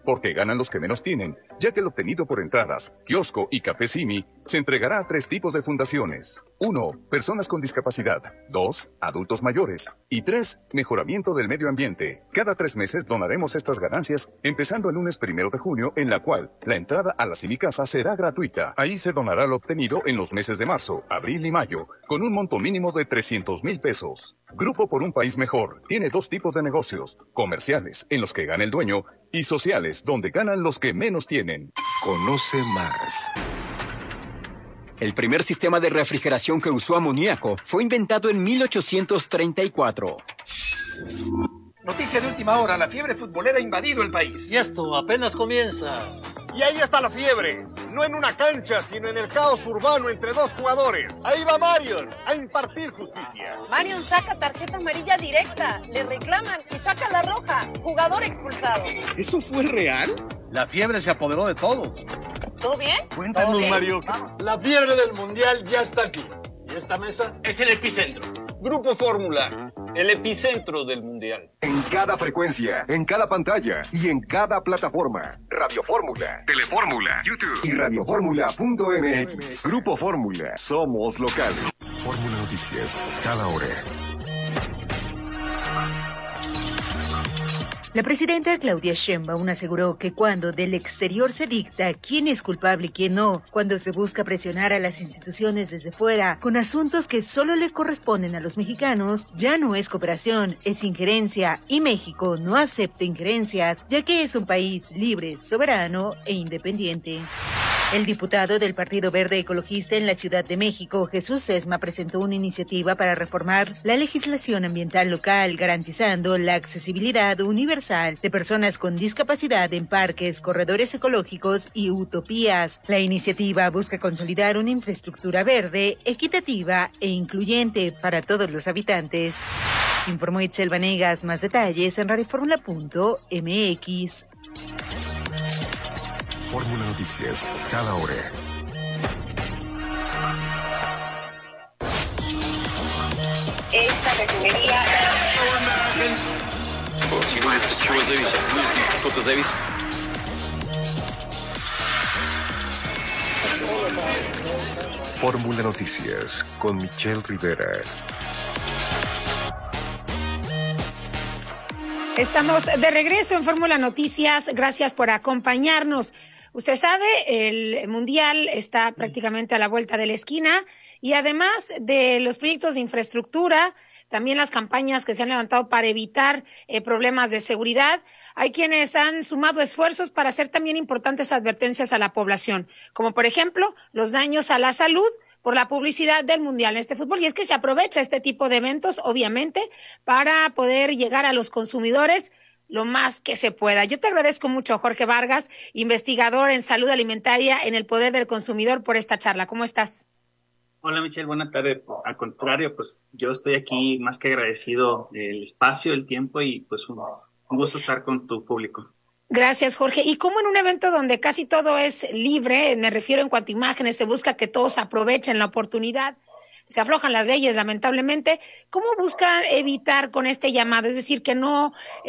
porque ganan los que menos tienen, ya que el obtenido por entradas, kiosco y café Simi se entregará a 3 tipos de fundaciones. 1. Personas con discapacidad. 2. Adultos mayores. Y 3. Mejoramiento del medio ambiente. Cada 3 meses donaremos estas ganancias, empezando el lunes 1 de junio, en la cual la entrada a la Simicasa será gratuita. Ahí se donará lo obtenido en los meses de marzo, abril y mayo, con un monto mínimo de 300,000 pesos. Grupo por un País Mejor tiene 2 tipos de negocios: comerciales, en los que gana el dueño, y sociales, donde ganan los que menos tienen. Conoce más. El primer sistema de refrigeración que usó amoníaco fue inventado en 1834. Noticia de última hora: la fiebre futbolera ha invadido el país. Y esto apenas comienza. Y ahí está la fiebre, no en una cancha, sino en el caos urbano entre 2 jugadores. Ahí va Marion a impartir justicia. Marion saca tarjeta amarilla directa, le reclaman y saca la roja. Jugador expulsado. ¿Eso fue real? La fiebre se apoderó de todo. ¿Todo bien? Cuéntanos, Mario. La fiebre del mundial ya está aquí. ¿Y esta mesa? Es el epicentro. Grupo Fórmula, el epicentro del mundial. En cada frecuencia, en cada pantalla y en cada plataforma. Radio Fórmula, Telefórmula, YouTube y radioformula.mx. Grupo Fórmula, somos local. Fórmula Noticias, cada hora. La presidenta Claudia Sheinbaum aseguró que cuando del exterior se dicta quién es culpable y quién no, cuando se busca presionar a las instituciones desde fuera con asuntos que solo le corresponden a los mexicanos, ya no es cooperación, es injerencia, y México no acepta injerencias, ya que es un país libre, soberano e independiente. El diputado del Partido Verde Ecologista en la Ciudad de México, Jesús Sesma, presentó una iniciativa para reformar la legislación ambiental local, garantizando la accesibilidad universal de personas con discapacidad en parques, corredores ecológicos y utopías. La iniciativa busca consolidar una infraestructura verde, equitativa e incluyente para todos los habitantes. Informó Itzel Vanegas. Más detalles en radioformula.mx. Fórmula Noticias, cada hora. Esta refinería... Fórmula Noticias, con Michelle Rivera. Estamos de regreso en Fórmula Noticias. Gracias por acompañarnos. Usted sabe, el Mundial está prácticamente a la vuelta de la esquina y además de los proyectos de infraestructura, también las campañas que se han levantado para evitar problemas de seguridad, hay quienes han sumado esfuerzos para hacer también importantes advertencias a la población, como por ejemplo los daños a la salud por la publicidad del Mundial en este fútbol. Y es que se aprovecha este tipo de eventos, obviamente, para poder llegar a los consumidores lo más que se pueda. Yo te agradezco mucho, Jorge Vargas, investigador en salud alimentaria en el Poder del Consumidor, por esta charla. ¿Cómo estás? Hola, Michelle, buena tarde. Al contrario, pues yo estoy aquí más que agradecido del espacio, el tiempo y pues un gusto estar con tu público. Gracias, Jorge. Y como en un evento donde casi todo es libre, me refiero en cuanto a imágenes, se busca que todos aprovechen la oportunidad, se aflojan las leyes, lamentablemente. ¿Cómo buscan evitar con este llamado? Es decir, que no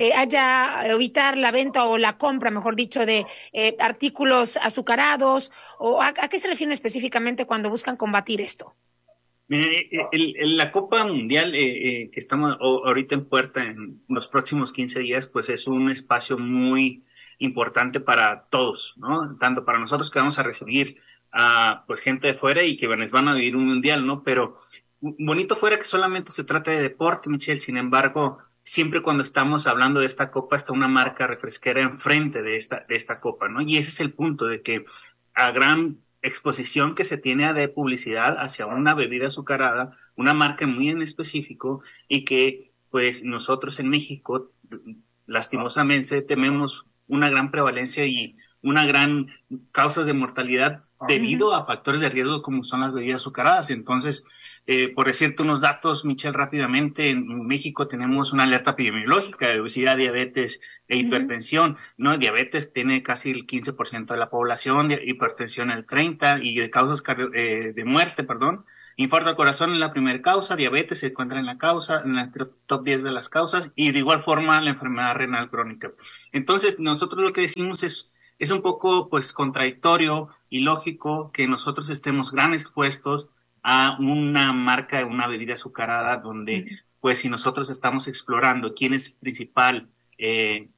evitar la venta o la compra, mejor dicho, de artículos azucarados, o ¿a qué se refieren específicamente cuando buscan combatir esto? Mire, la Copa Mundial que estamos ahorita en puerta en los próximos 15 días, pues es un espacio muy importante para todos, ¿no? Tanto para nosotros que vamos a recibir a pues gente de fuera y que van a vivir un mundial, ¿no? Pero bonito fuera que solamente se trate de deporte, Michelle. Sin embargo, siempre cuando estamos hablando de esta copa está una marca refresquera enfrente de esta copa, ¿no? Y ese es el punto de que a gran exposición que se tiene de publicidad hacia una bebida azucarada, una marca muy en específico, y que pues nosotros en México lastimosamente tenemos una gran prevalencia y una gran causas de mortalidad debido a factores de riesgo como son las bebidas azucaradas. Entonces, por decirte unos datos, Michelle, rápidamente, en México tenemos una alerta epidemiológica de obesidad, diabetes e hipertensión, ¿no? Diabetes tiene casi el 15% de la población, hipertensión el 30%, y de causas de muerte, Infarto al corazón es la primera causa, diabetes se encuentra en el top 10 de las causas, y de igual forma la enfermedad renal crónica. Entonces, nosotros lo que decimos es un poco pues contradictorio y lógico que nosotros estemos gran expuestos a una marca de una bebida azucarada donde pues si nosotros estamos explorando quién es el principal que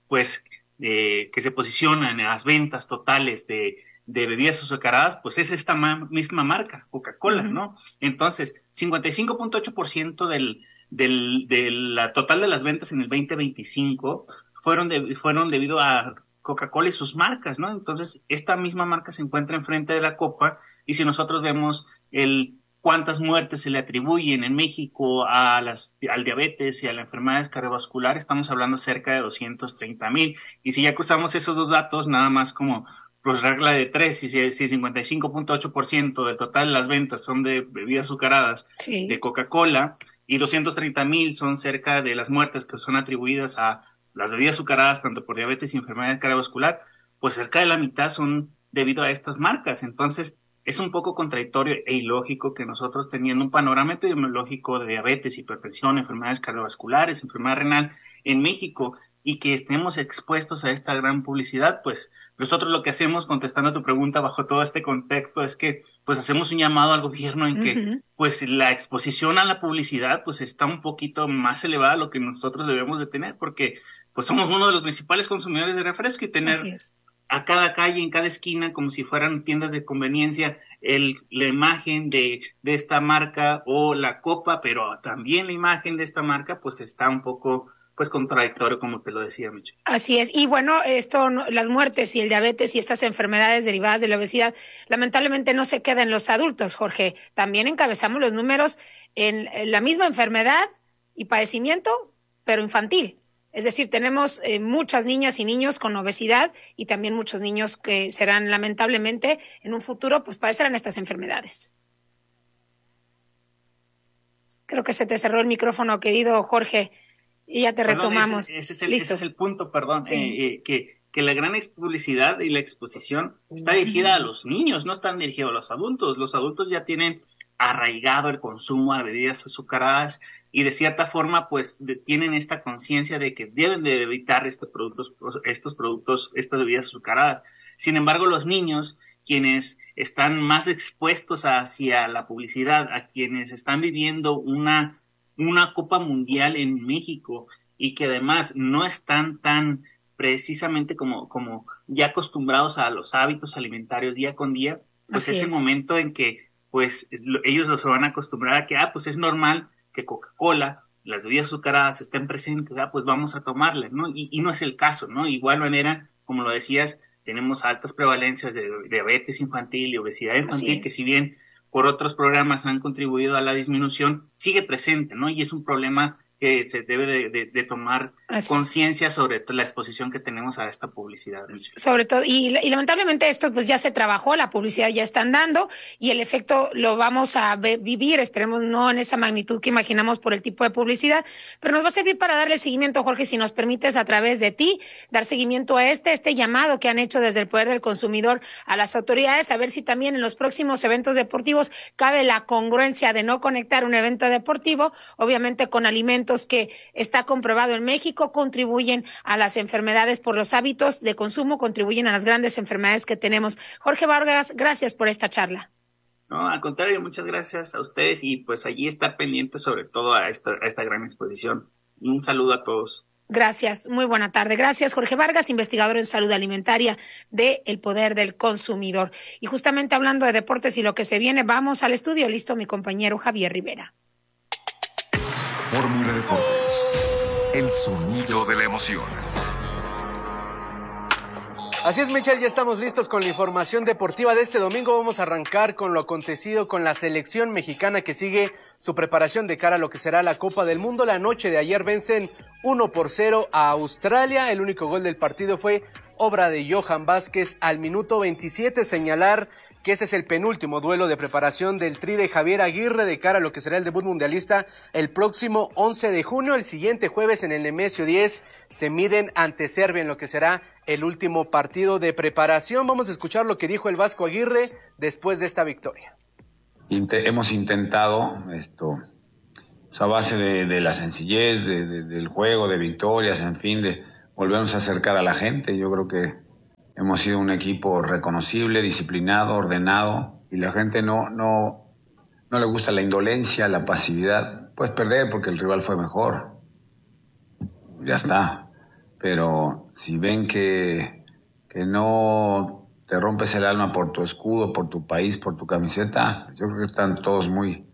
se posiciona en las ventas totales de bebidas azucaradas, pues es esta misma marca, Coca-Cola, ¿no? Entonces, 55.8% de la total de las ventas en el 2025 fueron debido a Coca-Cola y sus marcas, ¿no? Entonces, esta misma marca se encuentra enfrente de la copa, y si nosotros vemos cuántas muertes se le atribuyen en México al diabetes y a las enfermedades cardiovasculares, estamos hablando cerca de 230,000. Y si ya cruzamos esos dos datos, nada más como pues regla de 3, si 55.8% del total de las ventas son de bebidas azucaradas de Coca-Cola, y 230,000 son cerca de las muertes que son atribuidas a las bebidas azucaradas, tanto por diabetes y enfermedad cardiovascular, pues cerca de la mitad son debido a estas marcas. Entonces, es un poco contradictorio e ilógico que nosotros, teniendo un panorama epidemiológico de diabetes, hipertensión, enfermedades cardiovasculares, enfermedad renal en México, y que estemos expuestos a esta gran publicidad, pues nosotros lo que hacemos, contestando a tu pregunta bajo todo este contexto, es que pues hacemos un llamado al gobierno en que pues la exposición a la publicidad pues está un poquito más elevada a lo que nosotros debemos de tener, porque pues somos uno de los principales consumidores de refresco, y tener a cada calle, en cada esquina, como si fueran tiendas de conveniencia, la imagen de esta marca o la copa, pero también la imagen de esta marca, pues está un poco pues contradictorio, como te lo decía, Michelle. Así es. Y bueno, las muertes y el diabetes y estas enfermedades derivadas de la obesidad, lamentablemente no se quedan en los adultos, Jorge. También encabezamos los números en la misma enfermedad y padecimiento, pero infantil. Es decir, tenemos muchas niñas y niños con obesidad, y también muchos niños que serán, lamentablemente, en un futuro, pues padecerán estas enfermedades. Creo que se te cerró el micrófono, querido Jorge, y ya te retomamos. Ese es el punto, perdón, que la gran publicidad y la exposición está dirigida a los niños, no están dirigidos a los adultos. Los adultos ya tienen arraigado el consumo de bebidas azucaradas, y de cierta forma pues tienen esta conciencia de que deben de evitar estos productos, estas bebidas azucaradas. Sin embargo, los niños, quienes están más expuestos hacia la publicidad, a quienes están viviendo una Copa Mundial en México, y que además no están tan precisamente como ya acostumbrados a los hábitos alimentarios día con día, pues es el momento en que pues ellos los van a acostumbrar a que pues es normal que Coca-Cola, las bebidas azucaradas estén presentes, pues vamos a tomarlas, ¿no? Y no es el caso, ¿no? Igual manera, como lo decías, tenemos altas prevalencias de diabetes infantil y obesidad infantil, que si bien por otros programas han contribuido a la disminución, sigue presente, ¿no? Y es un problema que se debe de tomar conciencia sobre la exposición que tenemos a esta publicidad. Sobre todo, y lamentablemente esto pues ya se trabajó, la publicidad ya están dando, y el efecto lo vamos a vivir, esperemos no en esa magnitud que imaginamos por el tipo de publicidad, pero nos va a servir para darle seguimiento, Jorge, si nos permites a través de ti, dar seguimiento a este llamado que han hecho desde el Poder del Consumidor a las autoridades, a ver si también en los próximos eventos deportivos cabe la congruencia de no conectar un evento deportivo, obviamente con alimentos que está comprobado en México, contribuyen a las enfermedades por los hábitos de consumo, contribuyen a las grandes enfermedades que tenemos. Jorge Vargas, gracias por esta charla. No, al contrario, muchas gracias a ustedes, y pues allí estar pendiente sobre todo a esta gran exposición. Un saludo a todos. Gracias, muy buena tarde. Gracias, Jorge Vargas, investigador en salud alimentaria de El Poder del Consumidor. Y justamente hablando de deportes y lo que se viene, vamos al estudio. Listo, mi compañero Javier Rivera. Fórmula Deportes, el sonido de la emoción. Así es, Michelle, ya estamos listos con la información deportiva de este domingo. Vamos a arrancar con lo acontecido con la selección mexicana, que sigue su preparación de cara a lo que será la Copa del Mundo. La noche de ayer vencen 1-0 a Australia. El único gol del partido fue obra de Johan Vázquez al minuto 27. Señalar que ese es el penúltimo duelo de preparación del Tri de Javier Aguirre de cara a lo que será el debut mundialista el próximo 11 de junio. El siguiente jueves en el Nemesio 10 se miden ante Serbia en lo que será el último partido de preparación. Vamos a escuchar lo que dijo el Vasco Aguirre después de esta victoria. hemos intentado esto, a base de la sencillez, del juego, de victorias, en fin, de volvernos a acercar a la gente. Yo creo que hemos sido un equipo reconocible, disciplinado, ordenado, y la gente no le gusta la indolencia, la pasividad. Puedes perder porque el rival fue mejor, ya está, pero si ven que no te rompes el alma por tu escudo, por tu país, por tu camiseta, yo creo que están todos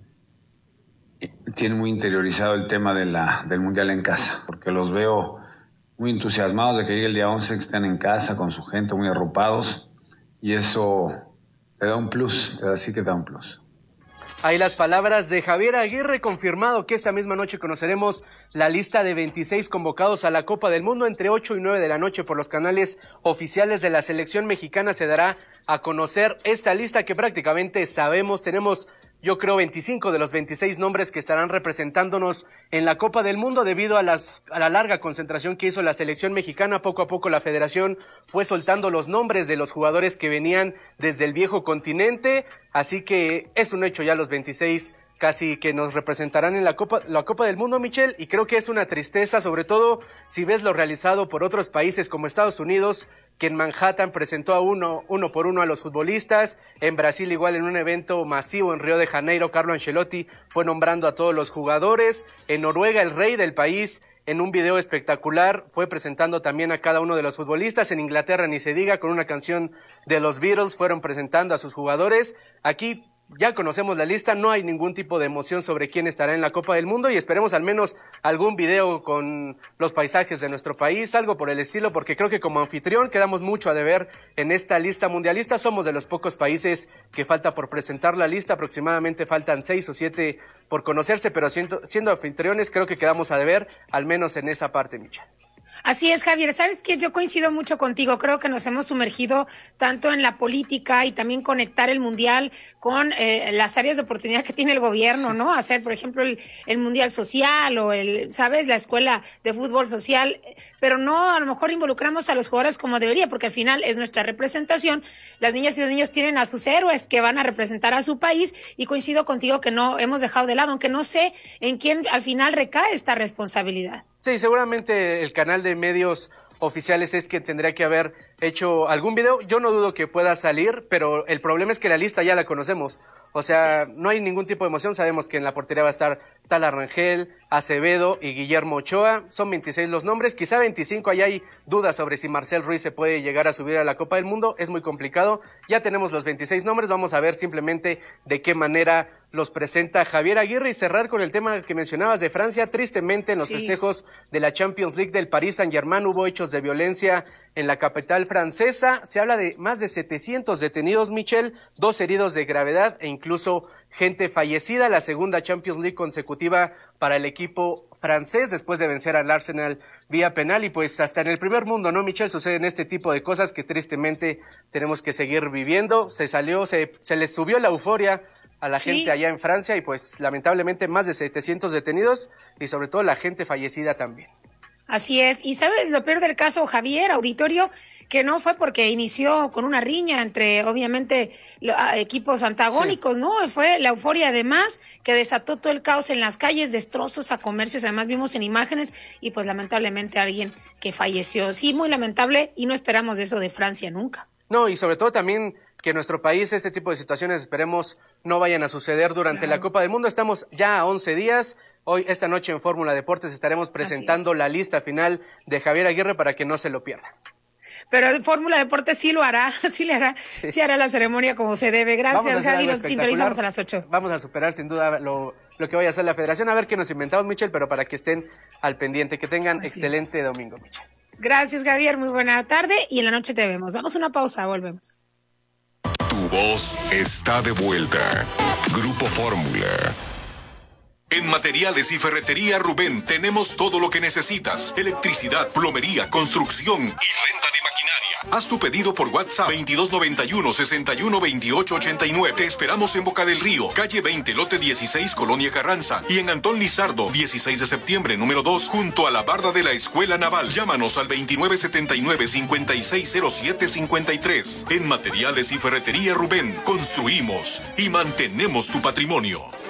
tienen muy interiorizado el tema del Mundial en casa, porque los veo muy entusiasmados de que llegue el día 11, que estén en casa con su gente, muy arropados, y eso te da un plus, sí que te da un plus. Ahí las palabras de Javier Aguirre, confirmado que esta misma noche conoceremos la lista de 26 convocados a la Copa del Mundo entre 8 y 9 de la noche por los canales oficiales de la selección mexicana. Se dará a conocer esta lista que prácticamente sabemos. Tenemos, yo creo, 25 de los 26 nombres que estarán representándonos en la Copa del Mundo debido a la larga concentración que hizo la selección mexicana. Poco a poco la federación fue soltando los nombres de los jugadores que venían desde el viejo continente, así que es un hecho ya los 26 casi que nos representarán en la Copa del Mundo, Michelle, y creo que es una tristeza, sobre todo si ves lo realizado por otros países como Estados Unidos, que en Manhattan presentó a uno por uno a los futbolistas. En Brasil igual, en un evento masivo en Río de Janeiro, Carlo Ancelotti fue nombrando a todos los jugadores. En Noruega, el rey del país, en un video espectacular, fue presentando también a cada uno de los futbolistas. En Inglaterra, ni se diga, con una canción de los Beatles fueron presentando a sus jugadores. Aquí ya conocemos la lista, no hay ningún tipo de emoción sobre quién estará en la Copa del Mundo, y esperemos al menos algún video con los paisajes de nuestro país, algo por el estilo, porque creo que como anfitrión quedamos mucho a deber en esta lista mundialista. Somos de los pocos países que falta por presentar la lista, aproximadamente faltan 6 o 7 por conocerse, pero siendo anfitriones creo que quedamos a deber, al menos en esa parte, Michelle. Así es, Javier. ¿Sabes qué? Yo coincido mucho contigo. Creo que nos hemos sumergido tanto en la política y también conectar el Mundial con las áreas de oportunidad que tiene el gobierno, ¿no? Hacer, por ejemplo, el Mundial Social o ¿sabes? La escuela de fútbol social, pero no a lo mejor involucramos a los jugadores como debería, porque al final es nuestra representación. Las niñas y los niños tienen a sus héroes que van a representar a su país, y coincido contigo que no hemos dejado de lado, aunque no sé en quién al final recae esta responsabilidad. Sí, seguramente el canal de medios oficiales es que tendría que haber hecho algún video. Yo no dudo que pueda salir, pero el problema es que la lista ya la conocemos. O sea, no hay ningún tipo de emoción. Sabemos que en la portería va a estar Tala Rangel, Acevedo y Guillermo Ochoa. Son 26 los nombres, quizá 25. Ahí hay dudas sobre si Marcel Ruiz se puede llegar a subir a la Copa del Mundo. Es muy complicado. Ya tenemos los 26 nombres. Vamos a ver simplemente de qué manera los presenta Javier Aguirre, y cerrar con el tema que mencionabas de Francia. Tristemente, en los festejos de la Champions League del Paris Saint-Germain hubo hechos de violencia en la capital francesa. Se habla de más de 700 detenidos, Michelle, 2 heridos de gravedad e incluso gente fallecida. La segunda Champions League consecutiva para el equipo francés después de vencer al Arsenal vía penal, y pues hasta en el primer mundo, ¿no, Michelle? Suceden este tipo de cosas que tristemente tenemos que seguir viviendo. Se les subió la euforia a la gente allá en Francia, y pues lamentablemente más de 700 detenidos y sobre todo la gente fallecida también. Así es. Y sabes lo peor del caso, Javier, auditorio, que no fue porque inició con una riña entre, obviamente, equipos antagónicos, ¿no? Fue la euforia, además, que desató todo el caos en las calles, destrozos a comercios, además vimos en imágenes, y pues lamentablemente alguien que falleció. Sí, muy lamentable, y no esperamos eso de Francia nunca. No, y sobre todo también que en nuestro país este tipo de situaciones esperemos no vayan a suceder durante la Copa del Mundo. Estamos ya a 11 días. Hoy, esta noche en Fórmula Deportes estaremos presentando la lista final de Javier Aguirre para que no se lo pierdan. Pero Fórmula Deportes sí lo hará, sí hará la ceremonia como se debe. Gracias, Javi, nos sintonizamos a las 8. Vamos a superar sin duda lo que vaya a hacer la federación, a ver qué nos inventamos, Michelle, pero para que estén al pendiente, que tengan excelente domingo, Michelle. Gracias, Javier, muy buena tarde, y en la noche te vemos. Vamos a una pausa, volvemos. Tu voz está de vuelta. Grupo Fórmula. En Materiales y Ferretería Rubén tenemos todo lo que necesitas: electricidad, plomería, construcción y renta de maquinaria. Haz tu pedido por WhatsApp 2291-612889. Te esperamos en Boca del Río, calle 20, lote 16, Colonia Carranza, y en Antón Lizardo, 16 de septiembre, número 2, junto a la barda de la Escuela Naval. Llámanos al 2979-560753. En Materiales y Ferretería Rubén, construimos y mantenemos tu patrimonio.